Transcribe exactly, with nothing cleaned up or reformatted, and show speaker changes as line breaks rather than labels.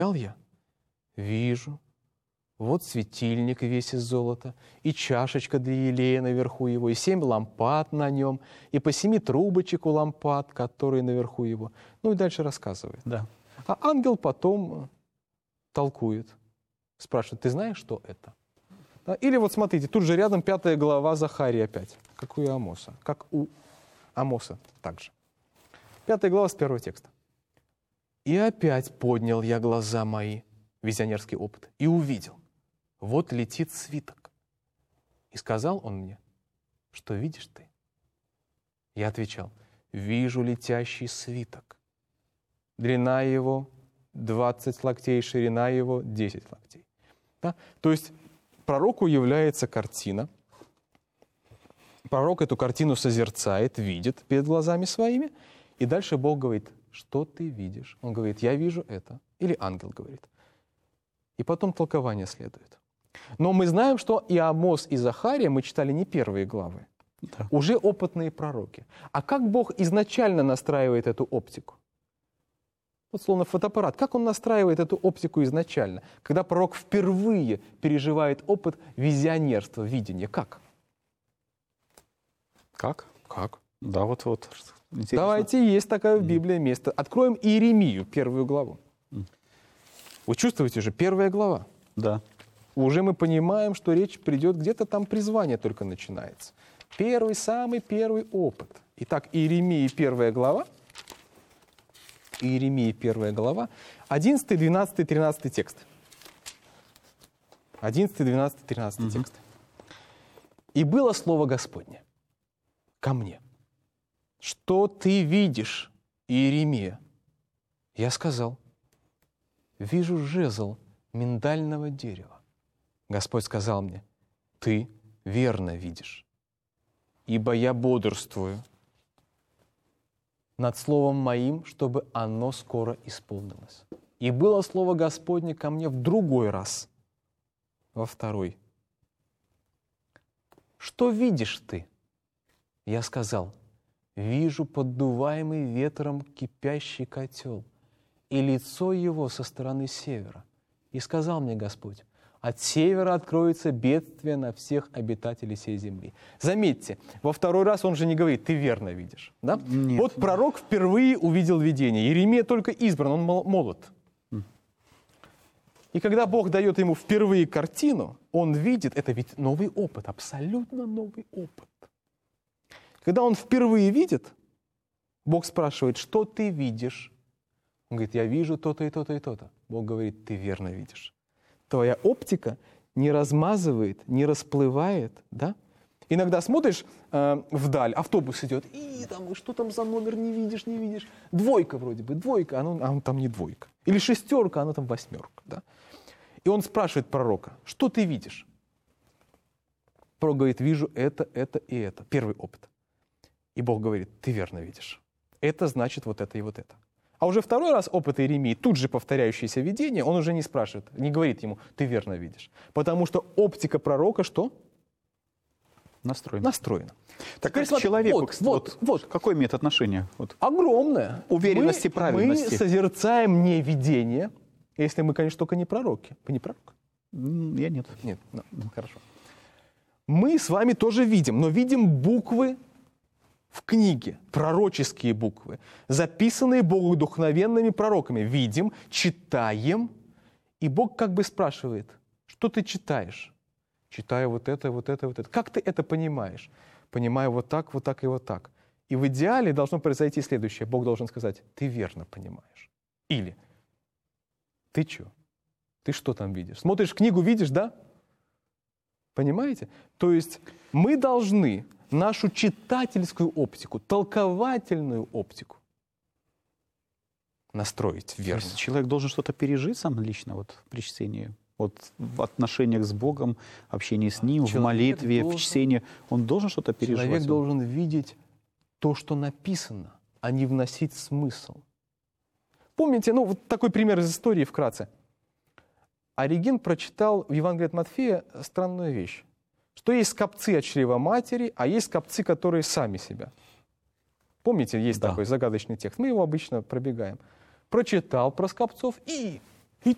я вижу, вот светильник весь из золота, и чашечка для елея наверху его, и семь лампад на нем, и по семи трубочек у лампад, которые наверху его. Ну и дальше рассказывает.
Да.
А ангел потом толкует, спрашивает, ты знаешь, что это? Да? Или вот смотрите, тут же рядом пятая глава Захарии опять, как у Амоса, как у Амоса также. Пятая глава с первого текста. «И опять поднял я глаза мои», визионерский опыт, «и увидел, вот летит свиток. И сказал он мне, что видишь ты?» Я отвечал, вижу летящий свиток. Длина его двадцать локтей, ширина его десять локтей. Да? То есть пророку является картина. Пророк эту картину созерцает, видит перед глазами своими. И дальше Бог говорит, что ты видишь? Он говорит, я вижу это. Или ангел говорит. И потом толкование следует. Но мы знаем, что и Амос, и Захария, мы читали не первые главы,
Да.
уже опытные пророки. А как Бог изначально настраивает эту оптику? Вот словно фотоаппарат. Как он настраивает эту оптику изначально? Когда пророк впервые переживает опыт визионерства, видения. Как?
Как?
Как?
Да, вот, вот. Интересно.
Давайте, есть такое в Библии место. Откроем Иеремию, первую главу. Вы чувствуете же, первая глава.
Да.
Уже мы понимаем, что речь придет, где-то там призвание только начинается. Первый, самый первый опыт. Итак, Иеремия, первая глава. Иеремия, первая глава. одиннадцатый, двенадцатый, тринадцатый текст. одиннадцатый, двенадцатый, тринадцатый
Угу.
текст. «И было слово Господне ко мне. Что ты видишь, Иеремия?» Я сказал, вижу жезл миндального дерева. Господь сказал мне, ты верно видишь, ибо я бодрствую над словом моим, чтобы оно скоро исполнилось. И было слово Господне ко мне в другой раз, во второй. Что видишь ты? Я сказал, вижу поддуваемый ветром кипящий котел, и лицо его со стороны севера. И сказал мне Господь, от севера откроется бедствие на всех обитателей сей земли. Заметьте, во второй раз он же не говорит, ты верно видишь. Да?
Нет.
Вот пророк впервые увидел видение. Иеремия только избран, он мол- молод. И когда Бог дает ему впервые картину, он видит, это ведь новый опыт, абсолютно новый опыт. Когда он впервые видит, Бог спрашивает, что ты видишь? Он говорит, я вижу то-то и то-то и то-то. Бог говорит, ты верно видишь. Твоя оптика не размазывает, не расплывает, да? Иногда смотришь э, вдаль, автобус идет, и там, что там за номер, не видишь, не видишь. Двойка вроде бы, двойка, а он, а он там не двойка. Или шестерка, а она там восьмерка, да? И он спрашивает пророка, что ты видишь? Пророк говорит, вижу это, это и это. Первый опыт. И Бог говорит, ты верно видишь. Это значит вот это и вот это. А уже второй раз опыт Иеремии, тут же повторяющееся видение, он уже не спрашивает, не говорит ему, ты верно видишь. Потому что оптика пророка что?
Настроен.
Настроена.
Так
Теперь
как
смотри,
человеку,
вот,
кстати,
вот, вот.
Какое имеет отношение? Вот.
Огромное.
Уверенности,
мы,
правильности.
Мы созерцаем не видение, если мы, конечно, только не пророки. Вы не пророк?
М, Я нет.
Нет, ну, хорошо. Мы с вами тоже видим, но видим буквы в книге, пророческие буквы, записанные богодухновенными пророками. Видим, читаем, и Бог как бы спрашивает, что ты читаешь? Читаю вот это, вот это, вот это. Как ты это понимаешь? Понимаю вот так, вот так и вот так. И в идеале должно произойти следующее. Бог должен сказать, ты верно понимаешь. Или, ты что? Ты что там видишь? Смотришь книгу, видишь, да? Понимаете? То есть мы должны нашу читательскую оптику, толковательную оптику настроить
То
верно.
есть человек должен что-то пережить сам лично вот, при чтении? Вот в отношениях с Богом, общении с Ним,
Человек
в молитве,
должен-
в чтении. Он должен что-то переживать?
Человек должен видеть то, что написано, а не вносить смысл. Помните, ну вот такой пример из истории вкратце. Ориген прочитал в Евангелии от Матфея странную вещь, что есть скопцы от чрева матери, а есть скопцы, которые сами себя. Помните, есть
Да.
такой загадочный текст, мы его обычно пробегаем. Прочитал про скопцов и